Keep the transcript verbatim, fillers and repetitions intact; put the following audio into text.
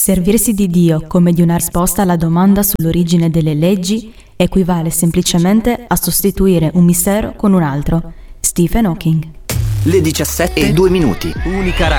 Servirsi di Dio come di una risposta alla domanda sull'origine delle leggi equivale semplicemente a sostituire un mistero con un altro. Stephen Hawking. Le diciassette e due minuti. Unica